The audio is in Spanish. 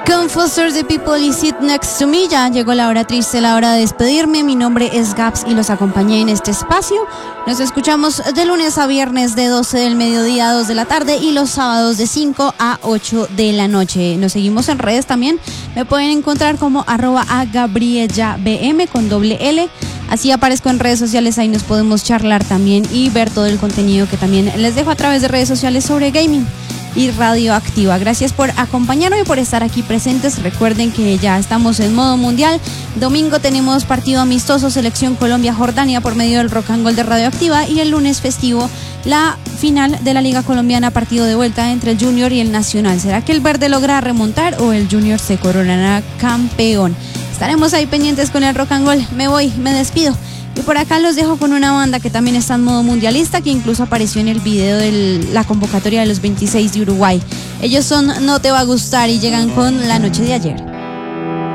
Con Foster the People y Sit Next to Me, ya llegó la hora triste, la hora de despedirme. Mi nombre es Gaps y los acompañé en este espacio. Nos escuchamos de lunes a viernes de 12 del mediodía a 2 de la tarde y los sábados de 5 a 8 de la noche. Nos seguimos en redes también. Me pueden encontrar como @gabriellabm con doble L. Así aparezco en redes sociales, ahí nos podemos charlar también y ver todo el contenido que también les dejo a través de redes sociales sobre gaming y Radioactiva. Gracias por acompañarme y por estar aquí presentes. Recuerden que ya estamos en modo mundial. Domingo tenemos partido amistoso Selección Colombia-Jordania por medio del Rock and Roll de Radioactiva, y el lunes festivo la final de la Liga Colombiana, partido de vuelta entre el Junior y el Nacional. ¿Será que el verde logra remontar o el Junior se coronará campeón? Estaremos ahí pendientes con el Rock and Roll. Me voy, me despido. Y por acá los dejo con una banda que también está en modo mundialista, que incluso apareció en el video de la convocatoria de los 26 de Uruguay. Ellos son No Te Va a Gustar y llegan con La Noche de Ayer.